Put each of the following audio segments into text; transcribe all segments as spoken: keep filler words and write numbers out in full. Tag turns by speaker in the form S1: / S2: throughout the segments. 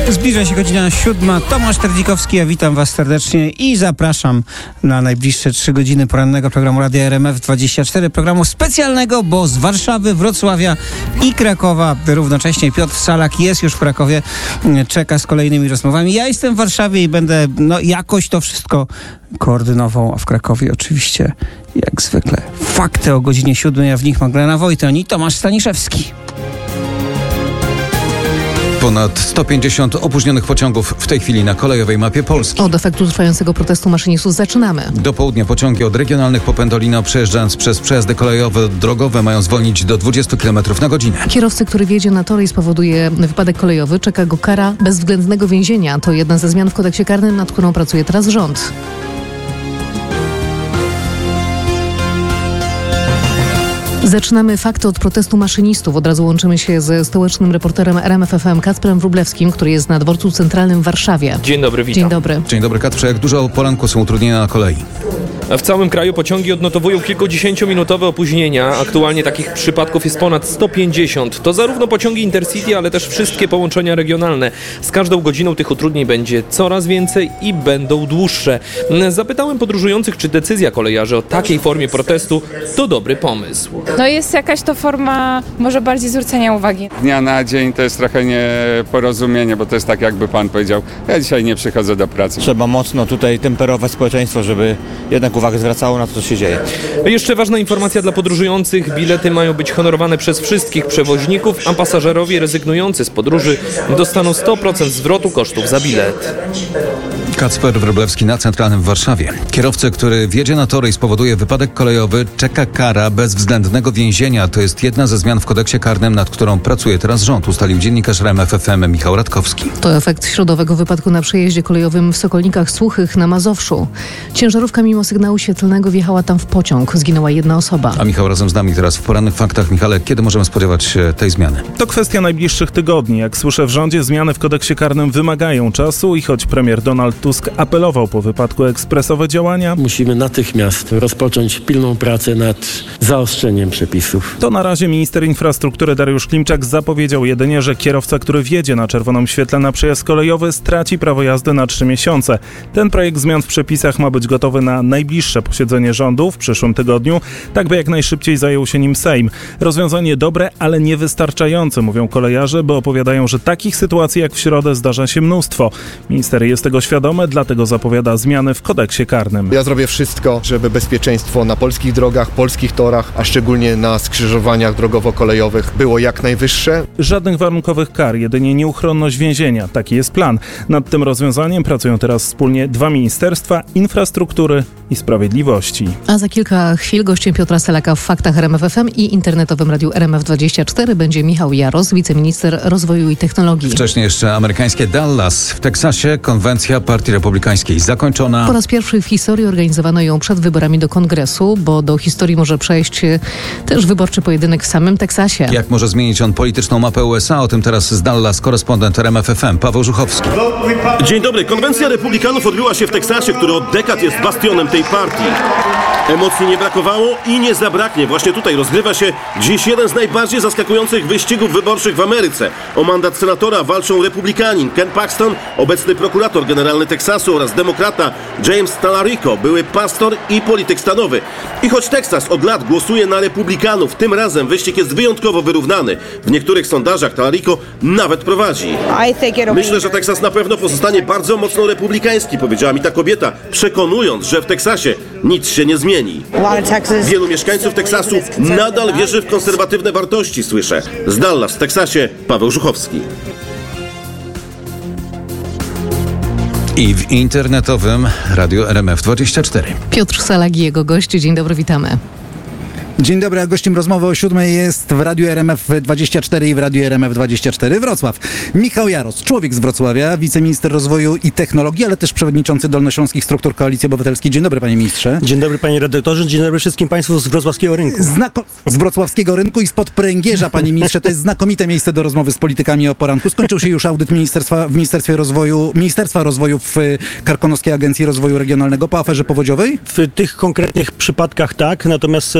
S1: Zbliża się godzina siódma. Tomasz Terdzikowski, ja witam Was serdecznie i zapraszam na najbliższe trzy godziny porannego programu Radia R M F dwadzieścia cztery. Programu specjalnego, bo z Warszawy, Wrocławia i Krakowa równocześnie Piotr Salak jest już w Krakowie, czeka z kolejnymi rozmowami. Ja jestem w Warszawie i będę no, jakoś to wszystko koordynował, a w Krakowie oczywiście jak zwykle fakty o godzinie siódmej, a w nich Magdalena Wojtoń i Tomasz Staniszewski.
S2: Ponad sto pięćdziesiąt opóźnionych pociągów w tej chwili na kolejowej mapie Polski.
S3: Od efektu trwającego protestu maszynistów zaczynamy.
S2: Do południa pociągi od regionalnych po Pendolino, przejeżdżając przez przejazdy kolejowe, drogowe, mają zwolnić do dwudziestu kilometrów na godzinę.
S3: Kierowcy, który wjedzie na tory i spowoduje wypadek kolejowy, czeka go kara bezwzględnego więzienia. To jedna ze zmian w kodeksie karnym, nad którą pracuje teraz rząd. Zaczynamy fakty od protestu maszynistów. Od razu łączymy się ze stołecznym reporterem R M F F M Kacprem Wróblewskim, który jest na dworcu centralnym w Warszawie.
S4: Dzień dobry, witam.
S3: Dzień dobry.
S2: Dzień dobry, Kacprze. Jak dużo o poranku są utrudnienia na kolei?
S4: W całym kraju pociągi odnotowują kilkudziesięciominutowe opóźnienia. Aktualnie takich przypadków jest ponad sto pięćdziesiąt. To zarówno pociągi Intercity, ale też wszystkie połączenia regionalne. Z każdą godziną tych utrudnień będzie coraz więcej i będą dłuższe. Zapytałem podróżujących, czy decyzja kolejarzy o takiej formie protestu to dobry pomysł.
S5: No jest jakaś to forma może bardziej zwrócenia uwagi.
S6: Dnia na dzień to jest trochę nieporozumienie, bo to jest tak, jakby pan powiedział, ja dzisiaj nie przychodzę do pracy.
S7: Trzeba mocno tutaj temperować społeczeństwo, żeby jednak uwagę zwracało na to, co się dzieje.
S4: Jeszcze ważna informacja dla podróżujących. Bilety mają być honorowane przez wszystkich przewoźników, a pasażerowie rezygnujący z podróży dostaną sto procent zwrotu kosztów za bilet.
S2: Kacper Wróblewski na centralnym w Warszawie. Kierowcę, który wjedzie na tory i spowoduje wypadek kolejowy, czeka kara bezwzględnego więzienia. To jest jedna ze zmian w kodeksie karnym, nad którą pracuje teraz rząd, ustalił dziennikarz R M F F M Michał Radkowski.
S3: To efekt środowego wypadku na przejeździe kolejowym w Sokolnikach Suchych na Mazowszu. Ciężarówka mimo sygnału świetlnego wjechała tam w pociąg. Zginęła jedna osoba.
S2: A Michał razem z nami teraz w porannych faktach. Michale, kiedy możemy spodziewać się tej zmiany?
S8: To kwestia najbliższych tygodni. Jak słyszę w rządzie, zmiany w kodeksie karnym wymagają czasu i choć premier Donald Tusk apelował po wypadku ekspresowe działania,
S9: musimy natychmiast rozpocząć pilną pracę nad zaostrzeniem przepisów.
S8: To na razie minister infrastruktury Dariusz Klimczak zapowiedział jedynie, że kierowca, który wjedzie na czerwonym świetle na przejazd kolejowy, straci prawo jazdy na trzy miesiące. Ten projekt zmian w przepisach ma być gotowy na najbliższe posiedzenie rządu w przyszłym tygodniu, tak by jak najszybciej zajął się nim Sejm. Rozwiązanie dobre, ale niewystarczające, mówią kolejarze, bo opowiadają, że takich sytuacji jak w środę zdarza się mnóstwo. Minister jest tego świadomy, dlatego zapowiada zmiany w kodeksie karnym.
S10: Ja zrobię wszystko, żeby bezpieczeństwo na polskich drogach, polskich torach, a szczególnie na skrzyżowaniach drogowo-kolejowych było jak najwyższe.
S8: Żadnych warunkowych kar, jedynie nieuchronność więzienia. Taki jest plan. Nad tym rozwiązaniem pracują teraz wspólnie dwa ministerstwa: infrastruktury i sprawiedliwości.
S3: A za kilka chwil gościem Piotra Salaka w Faktach R M F F M i internetowym radiu R M F dwadzieścia cztery będzie Michał Jaros, wiceminister rozwoju i technologii.
S2: Wcześniej jeszcze amerykańskie Dallas. W Teksasie konwencja Partii Republikańskiej zakończona.
S3: Po raz pierwszy w historii organizowano ją przed wyborami do Kongresu, bo do historii może przejść też wyborczy pojedynek w samym Teksasie.
S2: Jak może zmienić on polityczną mapę U S A? O tym teraz z Dallas korespondent R M F F M Paweł Żuchowski.
S11: Dzień dobry. Konwencja republikanów odbyła się w Teksasie, który od dekad jest bastionem tej partii. Emocji nie brakowało i nie zabraknie. Właśnie tutaj rozgrywa się dziś jeden z najbardziej zaskakujących wyścigów wyborczych w Ameryce. O mandat senatora walczą republikanin Ken Paxton, obecny prokurator generalny Teksasu, oraz demokrata James Talarico, były pastor i polityk stanowy. I choć Teksas od lat głosuje na republikanów, tym razem wyścig jest wyjątkowo wyrównany. W niektórych sondażach Talarico nawet prowadzi. Myślę, że Teksas na pewno pozostanie bardzo mocno republikański, powiedziała mi ta kobieta, przekonując, że w Teksasie nic się nie zmieni. Wielu mieszkańców Teksasu nadal wierzy w konserwatywne wartości, słyszę. Z Dallas w Teksasie Paweł Żuchowski.
S2: I w internetowym radiu R M F dwadzieścia cztery.
S3: Piotr Salak i jego goście. Dzień dobry, witamy.
S1: Dzień dobry, a gościem rozmowy o siódmej jest w Radiu R M F dwadzieścia cztery i w Radiu R M F dwadzieścia cztery Wrocław. Michał Jaros, człowiek z Wrocławia, wiceminister rozwoju i technologii, ale też przewodniczący Dolnośląskich Struktur Koalicji Obywatelskiej. Dzień dobry, panie ministrze.
S9: Dzień dobry, panie redaktorze, dzień dobry wszystkim państwu z wrocławskiego rynku.
S1: Znako- z wrocławskiego rynku i spod pręgierza, panie ministrze. To jest znakomite miejsce do rozmowy z politykami o poranku. Skończył się już audyt ministerstwa, w Ministerstwie Rozwoju, Ministerstwa Rozwoju w Karkonoskiej Agencji Rozwoju Regionalnego po aferze powodziowej?
S9: W tych konkretnych przypadkach tak, natomiast przed nami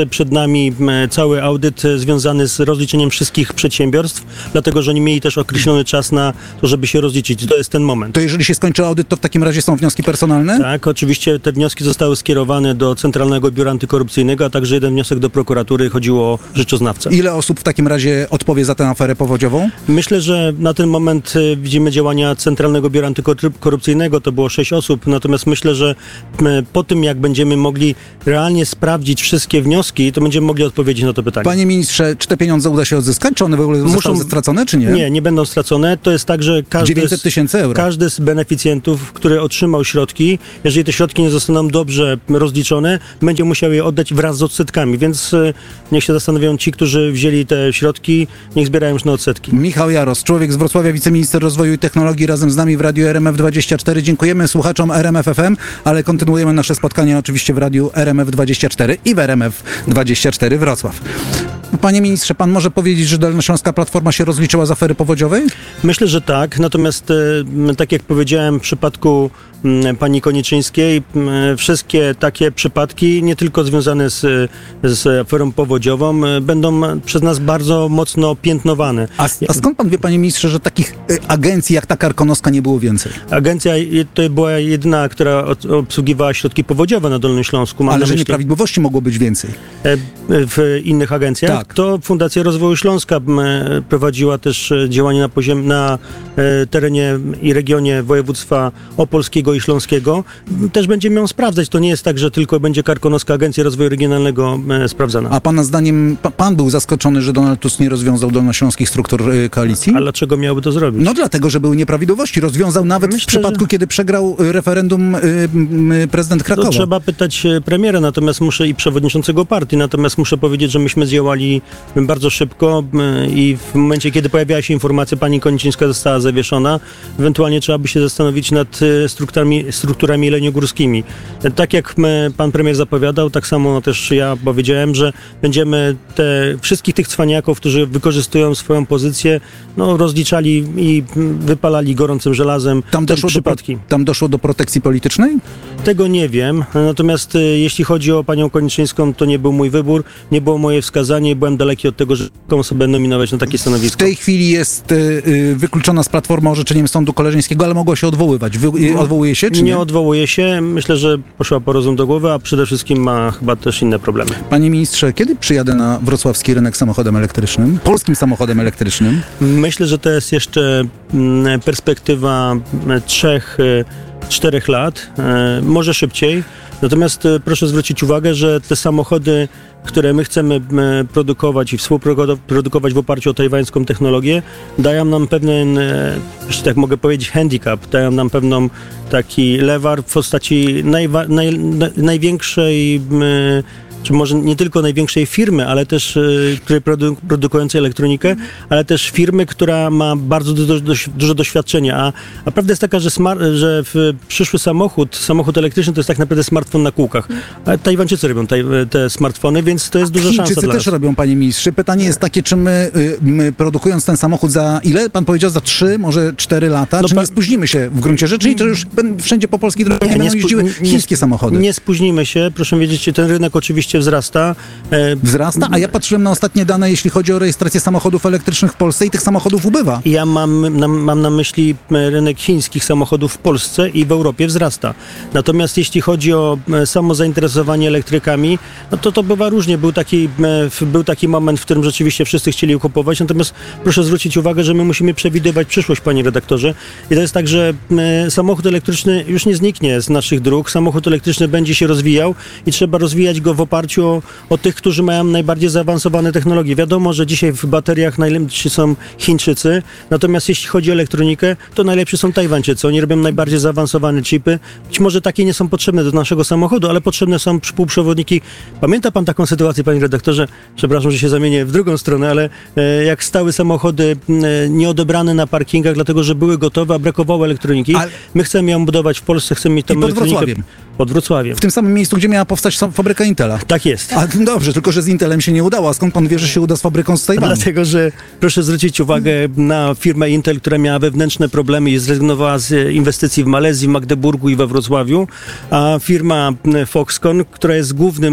S9: nami cały audyt związany z rozliczeniem wszystkich przedsiębiorstw, dlatego że oni mieli też określony czas na to, żeby się rozliczyć. To jest ten moment.
S12: To jeżeli się skończy audyt, to w takim razie są wnioski personalne?
S9: Tak, oczywiście te wnioski zostały skierowane do Centralnego Biura Antykorupcyjnego, a także jeden wniosek do prokuratury, chodziło o rzeczoznawcę.
S12: Ile osób w takim razie odpowie za tę aferę powodziową?
S9: Myślę, że na ten moment widzimy działania Centralnego Biura Antykorupcyjnego, to było sześć osób, natomiast myślę, że po tym, jak będziemy mogli realnie sprawdzić wszystkie wnioski, to będziemy mogli odpowiedzieć na to pytanie.
S12: Panie ministrze, czy te pieniądze uda się odzyskać? Czy one w ogóle
S9: Muszą...
S12: zostały stracone, czy nie?
S9: Nie, nie będą stracone. To jest tak, że każdy,
S12: dziewięćset tysięcy euro.
S9: każdy z beneficjentów, który otrzymał środki, jeżeli te środki nie zostaną dobrze rozliczone, będzie musiał je oddać wraz z odsetkami, więc y, niech się zastanowią ci, którzy wzięli te środki, niech zbierają już na odsetki.
S12: Michał Jaros, człowiek z Wrocławia, wiceminister rozwoju i technologii, razem z nami w Radiu R M F dwadzieścia cztery. Dziękujemy słuchaczom R M F F M, ale kontynuujemy nasze spotkanie oczywiście w Radiu R M F dwadzieścia cztery i w R M F dwadzieścia cztery Wrocław. Panie ministrze, pan może powiedzieć, że Dolnośląska Platforma się rozliczyła z afery powodziowej?
S9: Myślę, że tak, natomiast e, tak jak powiedziałem w przypadku m, pani Koniczyńskiej, m, wszystkie takie przypadki, nie tylko związane z, z aferą powodziową, m, będą przez nas bardzo mocno piętnowane.
S12: A, a skąd pan wie, panie ministrze, że takich y, agencji jak ta Karkonoska nie było więcej?
S9: Agencja to była jedyna, która obsługiwała środki powodziowe na Dolnym Śląsku. Mam
S12: Ale
S9: na
S12: że
S9: myśli...
S12: nieprawidłowości mogło być więcej?
S9: E, w innych agencjach?
S12: Tak.
S9: To Fundacja Rozwoju Śląska m, prowadziła też działania na, poziem, na e, terenie i regionie województwa opolskiego i śląskiego. Też będziemy ją sprawdzać. To nie jest tak, że tylko będzie Karkonoska Agencja Rozwoju Regionalnego e, sprawdzana.
S12: A pana zdaniem, pa, pan był zaskoczony, że Donald Tusk nie rozwiązał dolnośląskich struktur y, koalicji?
S9: A dlaczego miałby to zrobić?
S12: No dlatego, że były nieprawidłowości. Rozwiązał nawet
S9: Myślę,
S12: w przypadku, że... kiedy przegrał referendum y, y, prezydent Krakowa.
S9: To trzeba pytać premiera, natomiast muszę i przewodniczącego partii, natomiast muszę powiedzieć, że myśmy zdziałali bardzo szybko i w momencie, kiedy pojawiała się informacja, pani Koniczyńska została zawieszona, ewentualnie trzeba by się zastanowić nad strukturami, strukturami jeleniogórskimi. Tak jak pan premier zapowiadał, tak samo też ja powiedziałem, że będziemy te wszystkich tych cwaniaków, którzy wykorzystują swoją pozycję, no, rozliczali i wypalali gorącym żelazem
S12: tam
S9: te
S12: doszło
S9: przypadki.
S12: Do, tam doszło do protekcji politycznej?
S9: Tego nie wiem, natomiast jeśli chodzi o panią Koniczyńską, to nie był mój wybór, nie było moje wskazanie, byłem daleki od tego, że komu osobę nominować na takie stanowisko.
S12: W tej chwili jest y, y, wykluczona z Platformy orzeczeniem sądu koleżeńskiego, ale mogło się odwoływać. Wy, y, odwołuje się, czy nie?
S9: Nie odwołuje się. Myślę, że poszła po rozum do głowy, a przede wszystkim ma chyba też inne problemy.
S12: Panie ministrze, kiedy przyjadę na wrocławski rynek samochodem elektrycznym? Polskim samochodem elektrycznym?
S9: Myślę, że to jest jeszcze mm, perspektywa trzech, czterech lat, e, może szybciej. Natomiast e, proszę zwrócić uwagę, że te samochody, które my chcemy e, produkować i współprodukować w oparciu o tajwańską technologię, dają nam pewien, e, jeśli tak mogę powiedzieć, handicap, dają nam pewną taki lewar w postaci najwa, naj, naj, największej e, czy może nie tylko największej firmy, ale też y, której produ- produkującej elektronikę, ale też firmy, która ma bardzo dużo, doś, dużo doświadczenia. A, a prawda jest taka, że, smart, że w przyszły samochód, samochód elektryczny to jest tak naprawdę smartfon na kółkach. A Tajwańczycy robią taj, te smartfony, więc to jest duża szansa
S12: Chińczycy
S9: dla
S12: też
S9: nas.
S12: robią, panie ministrze. Pytanie jest takie, czy my, my produkując ten samochód za ile? Pan powiedział za trzy, może cztery lata.
S9: No
S12: czy
S9: pa...
S12: nie spóźnimy się w gruncie rzeczy i to już wszędzie po polskich drogach będą
S9: spu...
S12: jeździły chińskie
S9: nie,
S12: samochody?
S9: Nie spóźnimy się. Proszę wiedzieć, ten rynek oczywiście wzrasta. E...
S12: Wzrasta? A ja patrzyłem na ostatnie dane, jeśli chodzi o rejestrację samochodów elektrycznych w Polsce i tych samochodów ubywa.
S9: Ja mam na, mam na myśli rynek chińskich samochodów w Polsce i w Europie wzrasta. Natomiast jeśli chodzi o samo zainteresowanie elektrykami, no to to bywa różnie. Był taki, był taki moment, w którym rzeczywiście wszyscy chcieli kupować, natomiast proszę zwrócić uwagę, że my musimy przewidywać przyszłość, panie redaktorze. I to jest tak, że samochód elektryczny już nie zniknie z naszych dróg. Samochód elektryczny będzie się rozwijał i trzeba rozwijać go w oparciu o, o tych, którzy mają najbardziej zaawansowane technologie. Wiadomo, że dzisiaj w bateriach najlepsi są Chińczycy, natomiast jeśli chodzi o elektronikę, to najlepsi są Tajwańczycy. Oni robią najbardziej zaawansowane chipy. Być może takie nie są potrzebne do naszego samochodu, ale potrzebne są półprzewodniki. Pamięta pan taką sytuację, panie redaktorze? Przepraszam, że się zamienię w drugą stronę, ale e, jak stały samochody e, nieodebrane na parkingach, dlatego że były gotowe, a brakowało elektroniki. Ale... My chcemy ją budować w Polsce, chcemy mieć tam
S12: pod
S9: elektronikę.
S12: Wrocławiem.
S9: Pod Wrocławiem.
S12: W tym samym miejscu, gdzie miała powstać fabryka Intela.
S9: Tak jest.
S12: A dobrze, tylko że z Intelem się nie udało. A skąd pan wie, że się uda z fabryką z Tajwanu?
S9: Dlatego, że proszę zwrócić uwagę na firmę Intel, która miała wewnętrzne problemy i zrezygnowała z inwestycji w Malezji, w Magdeburgu i we Wrocławiu, a firma Foxconn, która jest głównym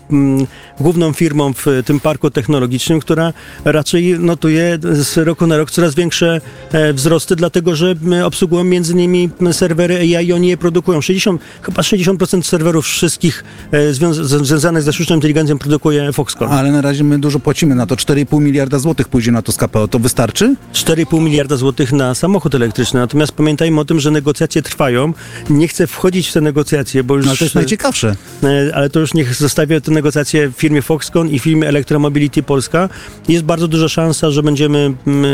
S9: mm, główną firmą w tym parku technologicznym, która raczej notuje z roku na rok coraz większe e, wzrosty, dlatego że my obsługują między innymi serwery A I i oni je produkują. sześćdziesiąt, chyba sześćdziesiąt procent serwerów wszystkich e, związ- związanych ze sztuczną inteligencją produkuje Foxconn.
S12: Ale na razie my dużo płacimy na to. cztery i pół miliarda złotych pójdzie na to z K P O. To wystarczy?
S9: cztery i pół miliarda złotych na samochód elektryczny. Natomiast pamiętajmy o tym, że negocjacje trwają. Nie chcę wchodzić w te negocjacje, bo już...
S12: No to jest najciekawsze.
S9: Ale to już niech zostawię te negocjacje w firmie Foxconn i firmie Electromobility Polska. Jest bardzo duża szansa, że będziemy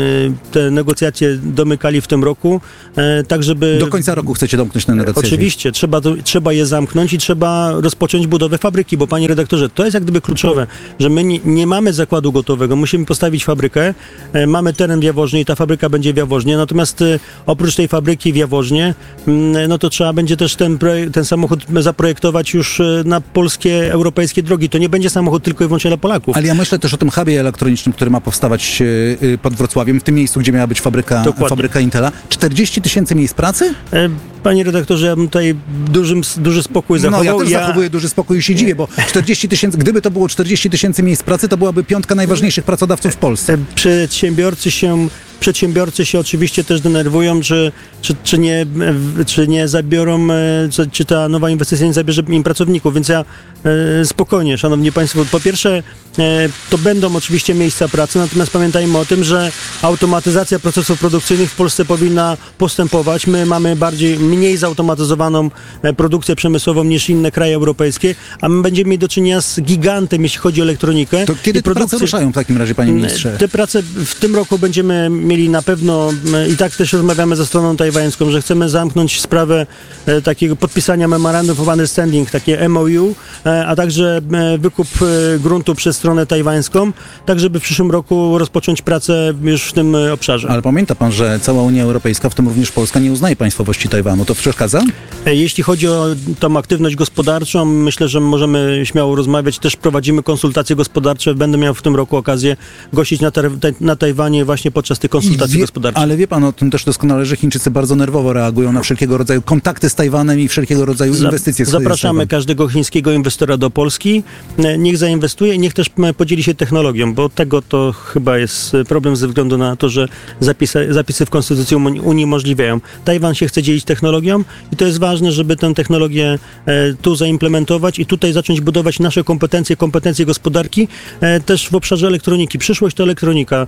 S9: te negocjacje domykali w tym roku, tak żeby...
S12: Do końca roku chcecie domknąć te negocjacje?
S9: Oczywiście. Trzeba, trzeba je zamknąć i trzeba rozpocząć budowę fabryki, bo panie redaktorze, to jest jak gdyby kluczowe, że my nie, nie mamy zakładu gotowego. Musimy postawić fabrykę. Mamy teren w Jaworznie i ta fabryka będzie w Jaworznie. Natomiast oprócz tej fabryki w Jaworznie, no to trzeba będzie też ten, ten samochód zaprojektować już na polskie, europejskie drogi. To nie będzie samochód tylko i wyłącznie dla Polaków.
S12: Ale ja myślę też o tym hubie elektronicznym, który ma powstawać pod Wrocławiem, w tym miejscu, gdzie miała być fabryka, fabryka Intela. czterdzieści tysięcy miejsc pracy?
S9: Panie redaktorze, ja bym tutaj dużym, duży spokój zachował.
S12: No ja też
S9: ja...
S12: zachowuję duży spokój i się dziwię, bo czterdzieści tysięcy, gdyby to było czterdzieści tysięcy miejsc pracy, to byłaby piątka najważniejszych pracodawców w Polsce.
S9: Przedsiębiorcy się Przedsiębiorcy się oczywiście też denerwują, czy, czy, czy, nie, czy nie zabiorą, czy ta nowa inwestycja nie zabierze im pracowników, więc ja e, spokojnie, szanowni państwo, po pierwsze e, to będą oczywiście miejsca pracy, natomiast pamiętajmy o tym, że automatyzacja procesów produkcyjnych w Polsce powinna postępować. My mamy bardziej, mniej zautomatyzowaną produkcję przemysłową niż inne kraje europejskie, a my będziemy mieli do czynienia z gigantem, jeśli chodzi o elektronikę.
S12: To kiedy te produkcje... prace ruszają w takim razie, panie ministrze?
S9: Te prace w tym roku będziemy mieli na pewno, i tak też rozmawiamy ze stroną tajwańską, że chcemy zamknąć sprawę e, takiego podpisania Memorandum of Understanding, takie M O U, e, a także e, wykup e, gruntu przez stronę tajwańską, tak żeby w przyszłym roku rozpocząć pracę już w tym e, obszarze.
S12: Ale pamięta pan, że cała Unia Europejska, w tym również Polska, nie uznaje państwowości Tajwanu. To przeszkadza?
S9: E, jeśli chodzi o tą aktywność gospodarczą, myślę, że możemy śmiało rozmawiać. Też prowadzimy konsultacje gospodarcze. Będę miał w tym roku okazję gościć na, te, na Tajwanie właśnie podczas tych konsultacji
S12: wie,
S9: gospodarczych.
S12: Ale wie pan o tym też doskonale, że Chińczycy bardzo nerwowo reagują na wszelkiego rodzaju kontakty z Tajwanem i wszelkiego rodzaju inwestycje.
S9: Zapraszamy każdego chińskiego inwestora do Polski. Niech zainwestuje i niech też podzieli się technologią, bo tego to chyba jest problem ze względu na to, że zapisy, zapisy w Konstytucji uniemożliwiają. Tajwan się chce dzielić technologią i to jest ważne, żeby tę technologię tu zaimplementować i tutaj zacząć budować nasze kompetencje, kompetencje gospodarki też w obszarze elektroniki. Przyszłość to elektronika.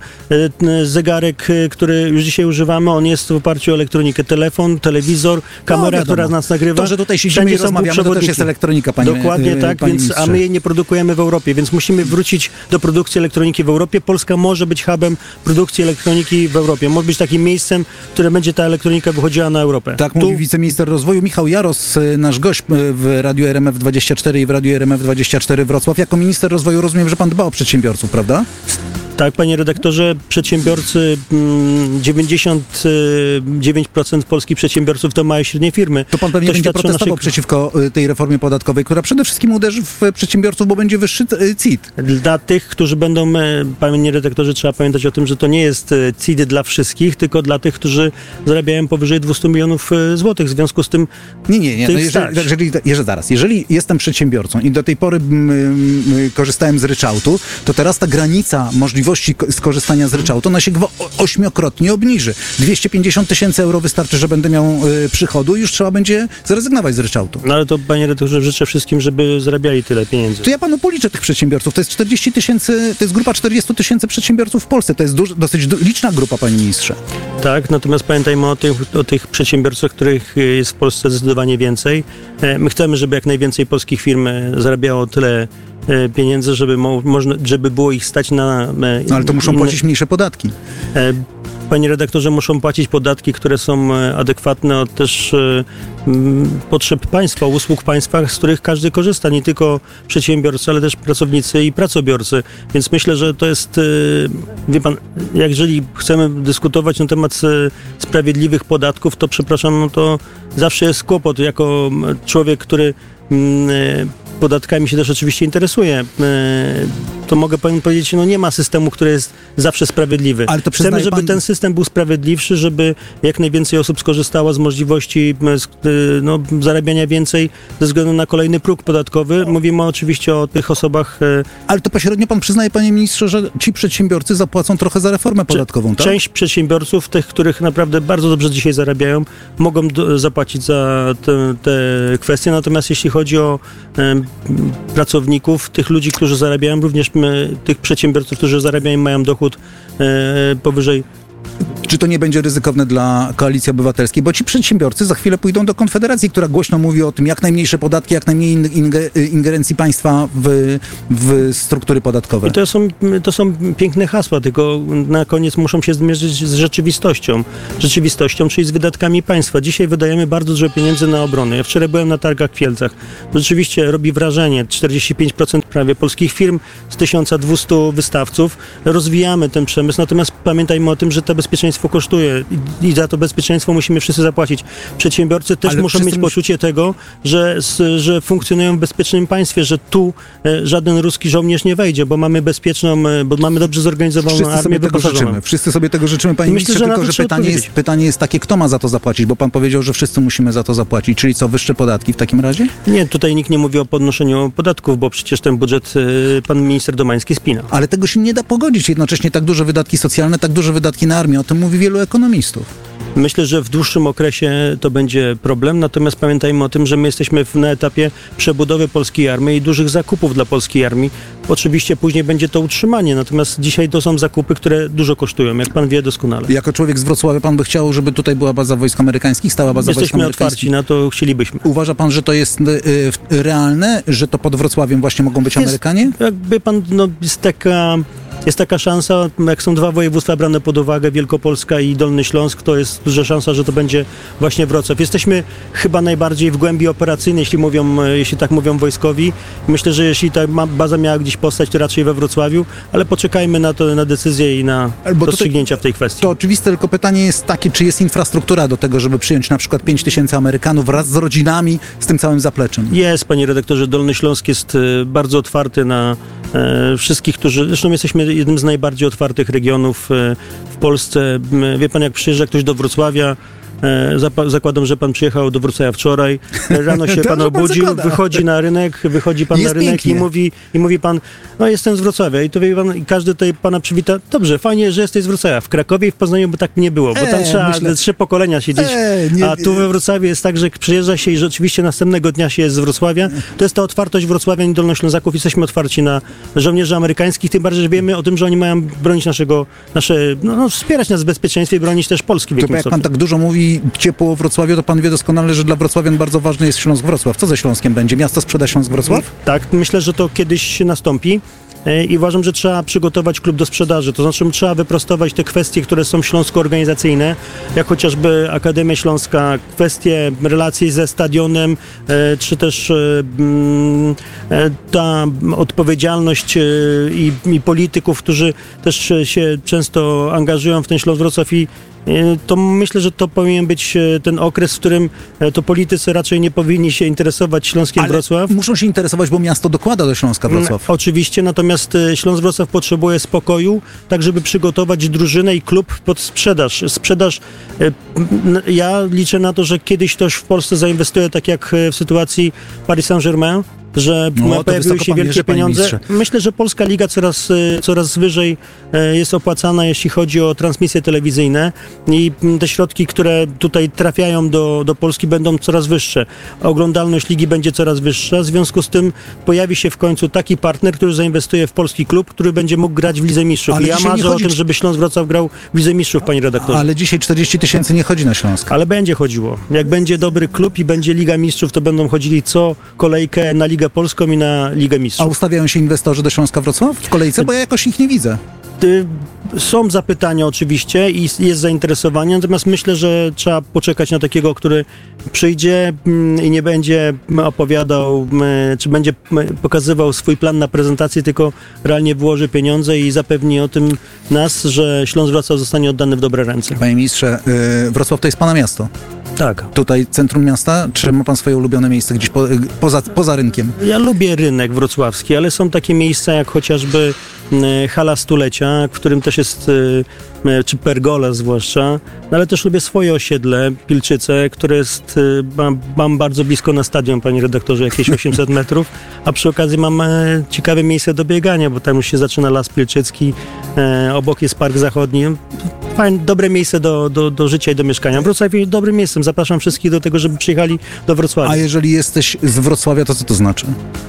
S9: Zegarek, który już dzisiaj używamy, on jest w oparciu o elektronikę. Telefon, telewizor, kamera, no, która nas nagrywa.
S12: To, że tutaj siedzimy i rozmawiamy, to też jest elektronika, panie
S9: Dokładnie yy, tak, więc, a my jej nie produkujemy w Europie, więc musimy wrócić do produkcji elektroniki w Europie. Polska może być hubem produkcji elektroniki w Europie. Może być takim miejscem, które będzie ta elektronika wychodziła na Europę.
S12: Tak
S9: tu...
S12: mówi wiceminister rozwoju Michał Jaros, nasz gość w Radiu R M F dwadzieścia cztery i w Radiu R M F dwadzieścia cztery Wrocław. Jako minister rozwoju rozumiem, że pan dba o przedsiębiorców, prawda?
S9: Tak, panie redaktorze, przedsiębiorcy, dziewięćdziesiąt dziewięć procent polskich przedsiębiorców to małe i średnie firmy.
S12: To pan pewnie to będzie protestował naszych... przeciwko tej reformie podatkowej, która przede wszystkim uderzy w przedsiębiorców, bo będzie wyższy C I T.
S9: Dla tych, którzy będą, panie redaktorze, trzeba pamiętać o tym, że to nie jest C I T dla wszystkich, tylko dla tych, którzy zarabiają powyżej dwieście milionów złotych. W związku z tym...
S12: Nie, nie, nie. No jeżeli, jeżeli, jeżeli, zaraz, jeżeli jestem przedsiębiorcą i do tej pory m, m, korzystałem z ryczałtu, to teraz ta granica możliwości skorzystania z ryczałtu, ona się ośmiokrotnie obniży. dwieście pięćdziesiąt tysięcy euro wystarczy, że będę miał y, przychodu i już trzeba będzie zrezygnować z ryczałtu.
S9: No ale to, panie redaktorze, życzę wszystkim, żeby zarabiali tyle pieniędzy.
S12: To ja panu policzę tych przedsiębiorców. To jest czterdzieści tysięcy, to jest grupa czterdzieści tysięcy przedsiębiorców w Polsce. To jest duży, dosyć du- liczna grupa, panie ministrze.
S9: Tak, natomiast pamiętajmy o tych, o tych przedsiębiorcach, których jest w Polsce zdecydowanie więcej. My chcemy, żeby jak najwięcej polskich firm zarabiało tyle pieniędzy, żeby, mo- można, żeby było ich stać na...
S12: No ale to muszą inne... płacić mniejsze podatki.
S9: Panie redaktorze, muszą płacić podatki, które są adekwatne od też potrzeb państwa, usług państwa, z których każdy korzysta, nie tylko przedsiębiorcy, ale też pracownicy i pracobiorcy. Więc myślę, że to jest, wie pan, jeżeli chcemy dyskutować na temat sprawiedliwych podatków, to przepraszam, no to zawsze jest kłopot. Jako człowiek, który podatkami się też oczywiście interesuje, to mogę panu powiedzieć, no nie ma systemu, który jest zawsze sprawiedliwy.
S12: Ale to
S9: Chcemy, żeby
S12: pan...
S9: ten system był sprawiedliwszy, żeby jak najwięcej osób skorzystało z możliwości no, zarabiania więcej ze względu na kolejny próg podatkowy. Mówimy oczywiście o tych osobach...
S12: Ale to pośrednio pan przyznaje, panie ministrze, że ci przedsiębiorcy zapłacą trochę za reformę podatkową, tak?
S9: Część przedsiębiorców, tych, których naprawdę bardzo dobrze dzisiaj zarabiają, mogą do, zapłacić za te, te kwestie, natomiast jeśli chodzi o e, pracowników, tych ludzi, którzy zarabiają, również my, tych przedsiębiorców, którzy zarabiają, mają dochód e, powyżej.
S12: Czy to nie będzie ryzykowne dla Koalicji Obywatelskiej? Bo ci przedsiębiorcy za chwilę pójdą do Konfederacji, która głośno mówi o tym, jak najmniejsze podatki, jak najmniej ingerencji państwa w, w struktury podatkowe.
S9: I to są, to są piękne hasła, tylko na koniec muszą się zmierzyć z rzeczywistością. Rzeczywistością, czyli z wydatkami państwa. Dzisiaj wydajemy bardzo dużo pieniędzy na obronę. Ja wczoraj byłem na targach w Kielcach. Rzeczywiście robi wrażenie. czterdzieści pięć procent prawie polskich firm z tysiąc dwieście wystawców. Rozwijamy ten przemysł, natomiast pamiętajmy o tym, że to bezpieczeństwo kosztuje i za to bezpieczeństwo musimy wszyscy zapłacić. Przedsiębiorcy też
S12: Ale
S9: muszą mieć poczucie mus... tego, że, że funkcjonują w bezpiecznym państwie, że tu e, żaden ruski żołnierz nie wejdzie, bo mamy bezpieczną, bo mamy dobrze zorganizowaną
S12: Wszyscy
S9: armię
S12: sobie tego
S9: wyposażoną.
S12: życzymy. Wszyscy sobie tego życzymy, panie
S9: Myślę,
S12: ministrze,
S9: że
S12: tylko że pytanie jest, pytanie jest takie, kto ma za to zapłacić, bo pan powiedział, że wszyscy musimy za to zapłacić, czyli co, wyższe podatki w takim razie?
S9: Nie, tutaj nikt nie mówi o podnoszeniu podatków, bo przecież ten budżet y, pan minister Domański spina.
S12: Ale tego się nie da pogodzić. Jednocześnie tak duże wydatki socjalne, tak duże wydatki na armię. O tym mówi wielu ekonomistów.
S9: Myślę, że w dłuższym okresie to będzie problem, natomiast pamiętajmy o tym, że my jesteśmy na etapie przebudowy polskiej armii i dużych zakupów dla polskiej armii. Oczywiście później będzie to utrzymanie, natomiast dzisiaj to są zakupy, które dużo kosztują, jak pan wie doskonale.
S12: Jako człowiek z Wrocławia pan by chciał, żeby tutaj była baza wojsk amerykańskich, stała baza
S9: Jesteśmy
S12: wojsk amerykańskich?
S9: otwarci na to, chcielibyśmy.
S12: Uważa pan, że to jest y, y, realne, że to pod Wrocławiem właśnie mogą być
S9: jest,
S12: Amerykanie?
S9: Jakby pan, no jest taka... Jest taka szansa, jak są dwa województwa brane pod uwagę, Wielkopolska i Dolny Śląsk, to jest duża szansa, że to będzie właśnie Wrocław. Jesteśmy chyba najbardziej w głębi operacyjnej, jeśli mówią, jeśli tak mówią wojskowi. Myślę, że jeśli ta baza miała gdzieś powstać, to raczej we Wrocławiu, ale poczekajmy na to, na decyzję i na Bo rozstrzygnięcia tutaj, w tej kwestii.
S12: To oczywiste, tylko pytanie jest takie, czy jest infrastruktura do tego, żeby przyjąć na przykład pięć tysięcy Amerykanów wraz z rodzinami, z tym całym zapleczem?
S9: Jest, panie redaktorze, Dolny Śląsk jest bardzo otwarty na e, wszystkich, którzy... Zresztą jesteśmy jednym z najbardziej otwartych regionów w Polsce. Wie pan, jak przyjeżdża ktoś do Wrocławia, zakładam, że pan przyjechał do Wrocławia wczoraj, rano się pan obudził, pan wychodzi na rynek, wychodzi pan jest na rynek i mówi, i mówi pan, no jestem z Wrocławia i to wie pan, i każdy tutaj pana przywita, dobrze, fajnie, że jesteś z Wrocławia. W Krakowie i w Poznaniu by tak nie było, bo tam e, trzeba myślę... trzy pokolenia siedzieć, e, nie, a tu we Wrocławiu jest tak, że przyjeżdża się i rzeczywiście następnego dnia się jest z Wrocławia. To jest ta otwartość Wrocławian i Dolnoślązaków, jesteśmy otwarci na żołnierzy amerykańskich, tym bardziej, że wiemy o tym, że oni mają bronić naszego, nasze, no, no wspierać nas w bezpieczeństwie i bronić też Polski w jakimś
S12: jak pan tak dużo mówi ciepło o Wrocławiu, to pan wie doskonale, że dla wrocławian bardzo ważny jest Śląsk-Wrocław. Co ze Śląskiem będzie? Miasto sprzeda Śląsk-Wrocław?
S9: Tak, myślę, że to kiedyś nastąpi. I uważam, że trzeba przygotować klub do sprzedaży, to znaczy trzeba wyprostować te kwestie, które są śląsko-organizacyjne, jak chociażby Akademia Śląska, kwestie relacji ze stadionem, czy też ta odpowiedzialność i, i polityków, którzy też się często angażują w ten Śląsk-Wrocław i to myślę, że to powinien być ten okres, w którym to politycy raczej nie powinni się interesować Śląskiem
S12: Ale
S9: Wrocław.
S12: Muszą się interesować, bo miasto dokłada do Śląska Wrocław.
S9: Oczywiście, natomiast Śląsk Wrocław potrzebuje spokoju, tak żeby przygotować drużynę i klub pod sprzedaż. Sprzedaż, ja liczę na to, że kiedyś ktoś w Polsce zainwestuje tak jak w sytuacji Paris Saint-Germain, że no, pojawiły się wielkie pieniądze. Myślę, że Polska Liga coraz, coraz wyżej jest opłacana, jeśli chodzi o transmisje telewizyjne i te środki, które tutaj trafiają do, do Polski, będą coraz wyższe. Oglądalność ligi będzie coraz wyższa, w związku z tym pojawi się w końcu taki partner, który zainwestuje w polski klub, który będzie mógł grać w Lidze Mistrzów. Ale I ja marzę chodzi... o tym, żeby Śląsk Wrocław grał w Lidze Mistrzów, panie redaktorze.
S12: Ale dzisiaj czterdzieści tysięcy nie chodzi na Śląsk.
S9: Ale będzie chodziło. Jak będzie dobry klub i będzie Liga Mistrzów, to będą chodzili co kolejkę na Ligę Polską i na Ligę Mistrzów.
S12: A ustawiają się inwestorzy do Śląska Wrocław w kolejce? Bo ja jakoś ich nie widzę.
S9: Są zapytania oczywiście i jest zainteresowanie, natomiast myślę, że trzeba poczekać na takiego, który przyjdzie i nie będzie opowiadał, czy będzie pokazywał swój plan na prezentację, tylko realnie włoży pieniądze i zapewni o tym nas, że Śląsk Wrocław zostanie oddany w dobre ręce.
S12: Panie ministrze, Wrocław to jest pana miasto.
S9: Tak.
S12: Tutaj centrum miasta, czy ma pan swoje ulubione miejsce gdzieś po, poza, poza rynkiem?
S9: Ja lubię rynek wrocławski, ale są takie miejsca jak chociażby e, Hala Stulecia, w którym też jest, e, czy Pergola zwłaszcza, no, ale też lubię swoje osiedle, Pilczyce, które jest, e, mam, mam bardzo blisko na stadion, panie redaktorze, jakieś osiemset metrów, a przy okazji mam e, ciekawe miejsce do biegania, bo tam już się zaczyna Las Pilczycki, e, obok jest Park Zachodni. Fajne, dobre miejsce do, do, do życia i do mieszkania. Wrocław jest dobrym miejscem. Zapraszam wszystkich do tego, żeby przyjechali do Wrocławia.
S12: A jeżeli jesteś z Wrocławia, to co to znaczy?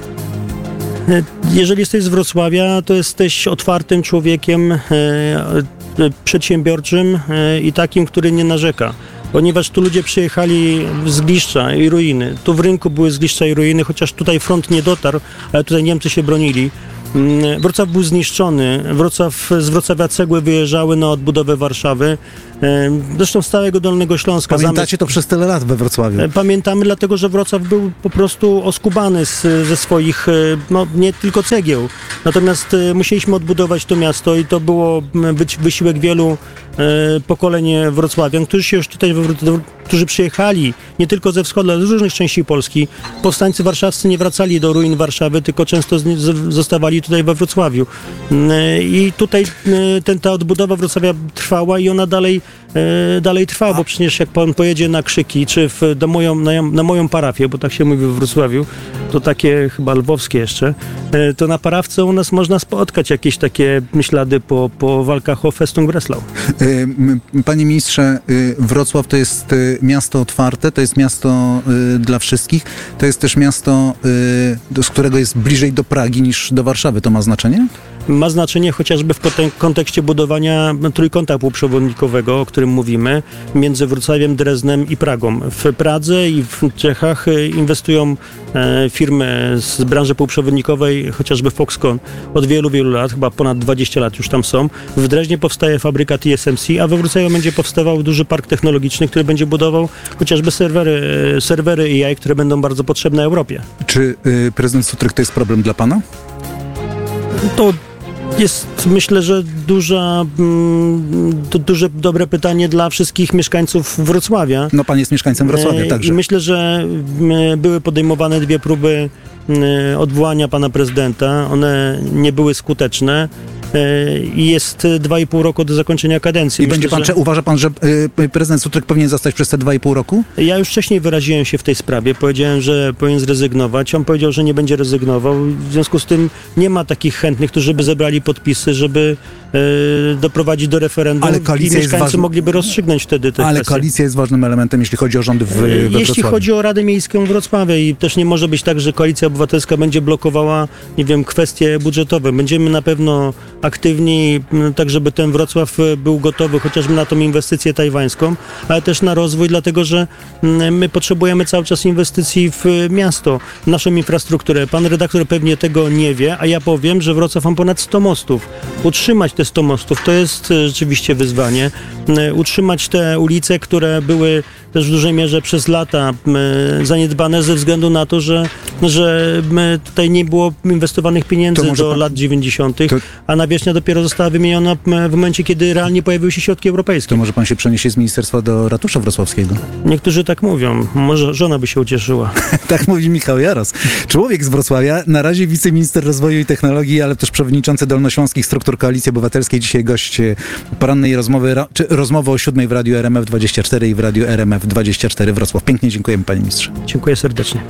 S9: Jeżeli jesteś z Wrocławia, to jesteś otwartym człowiekiem, e, e, przedsiębiorczym e, i takim, który nie narzeka. Ponieważ tu ludzie przyjechali z Gliszcza i ruiny. Tu w rynku były z Gliszcza i ruiny, chociaż tutaj front nie dotarł, ale tutaj Niemcy się bronili. Wrocław był zniszczony. Wrocław, z Wrocławia cegły wyjeżdżały na odbudowę Warszawy. Zresztą z całego Dolnego Śląska.
S12: Pamiętacie to przez tyle lat we Wrocławiu?
S9: Pamiętamy, dlatego że Wrocław był po prostu oskubany z, ze swoich, no nie tylko cegieł. Natomiast musieliśmy odbudować to miasto i to było wysiłek wielu pokoleń wrocławian, którzy się już tutaj, którzy przyjechali nie tylko ze wschodu, ale z różnych części Polski. Powstańcy warszawscy nie wracali do ruin Warszawy, tylko często zostawali tutaj we Wrocławiu. I tutaj ten, ta odbudowa Wrocławia trwała i ona dalej, dalej trwa, bo przecież jak pan pojedzie na Krzyki, czy w, do moją, na, na moją parafię, bo tak się mówi we Wrocławiu, to takie chyba lwowskie jeszcze, to na parawce u nas można spotkać jakieś takie ślady po, po walkach o Festung Breslau.
S12: Panie ministrze, Wrocław to jest miasto otwarte, to jest miasto dla wszystkich, to jest też miasto, z którego jest bliżej do Pragi niż do Warszawy. To ma znaczenie?
S9: Ma znaczenie chociażby w kontekście budowania trójkąta półprzewodnikowego, o którym mówimy, między Wrocławiem, Dreznem i Pragą. W Pradze i w Czechach inwestują firmy z branży półprzewodnikowej, chociażby Foxconn, od wielu, wielu lat, chyba ponad dwadzieścia lat już tam są. W Dreźnie powstaje fabryka T S M C, a we Wrocławiu będzie powstawał duży park technologiczny, który będzie budował chociażby serwery, serwery A I, które będą bardzo potrzebne Europie.
S12: Czy y, prezydent Sutryk to jest problem dla pana?
S9: To jest, myślę, że duża, du, duże, dobre pytanie dla wszystkich mieszkańców Wrocławia.
S12: No pan jest mieszkańcem Wrocławia także.
S9: I myślę, że były podejmowane dwie próby odwołania pana prezydenta. One nie były skuteczne. I jest dwa i pół roku do zakończenia kadencji.
S12: I myślę, będzie pan, że... uważa pan, że y, prezydent Sutryk powinien zostać przez te dwa i pół roku?
S9: Ja już wcześniej wyraziłem się w tej sprawie. Powiedziałem, że powinien zrezygnować. On powiedział, że nie będzie rezygnował. W związku z tym nie ma takich chętnych, którzy by zebrali podpisy, żeby y, doprowadzić do referendum. Ale koalicja i mieszkańcy ważny... mogliby rozstrzygnąć wtedy te
S12: Ale
S9: kwestie.
S12: koalicja jest ważnym elementem, jeśli chodzi o rządy w, we
S9: Jeśli
S12: Wrocławiu.
S9: chodzi o Radę Miejską Wrocławia i też nie może być tak, że Koalicja Obywatelska będzie blokowała, nie wiem, kwestie budżetowe. Będziemy na pewno aktywni, tak żeby ten Wrocław był gotowy chociażby na tą inwestycję tajwańską, ale też na rozwój, dlatego że my potrzebujemy cały czas inwestycji w miasto, w naszą infrastrukturę. Pan redaktor pewnie tego nie wie, a ja powiem, że Wrocław ma ponad sto mostów. Utrzymać te sto mostów to jest rzeczywiście wyzwanie. Utrzymać te ulice, które były też w dużej mierze przez lata zaniedbane ze względu na to, że, że tutaj nie było inwestowanych pieniędzy do pan... lat dziewięćdziesiątych, to... a nawierzchnia dopiero została wymieniona w momencie, kiedy realnie pojawiły się środki europejskie.
S12: To może pan się przeniesie z ministerstwa do ratusza wrocławskiego?
S9: Niektórzy tak mówią. Może żona by się ucieszyła.
S12: Tak mówi Michał Jaros. Człowiek z Wrocławia, na razie wiceminister rozwoju i technologii, ale też przewodniczący Dolnośląskich Struktur Koalicji Obywatelskiej. Dzisiaj gość porannej rozmowy, czy rozmowy o siódmej w Radiu R M F dwadzieścia cztery i w Radiu R M F dwadzieścia cztery Wrocław. Pięknie dziękujemy, panie ministrze.
S9: Dziękuję serdecznie.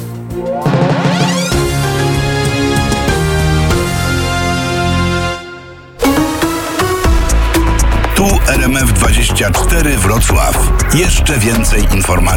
S13: Tu R M F dwadzieścia cztery Wrocław. Jeszcze więcej informacji.